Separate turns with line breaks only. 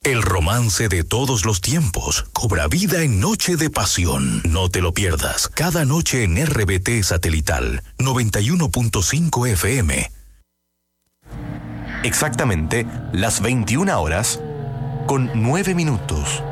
El romance de todos los tiempos cobra vida en Noche de Pasión. No te lo pierdas, cada noche en RBT Satelital 91.5 FM.
Exactamente las 21 horas con 9 minutos.